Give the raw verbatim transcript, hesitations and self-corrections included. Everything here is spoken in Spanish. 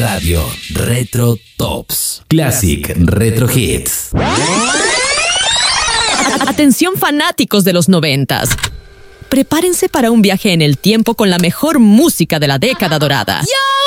Radio Retro Tops. Classic Retro Hits. Atención fanáticos de los noventas. Prepárense para un viaje en el tiempo con la mejor música de la década dorada.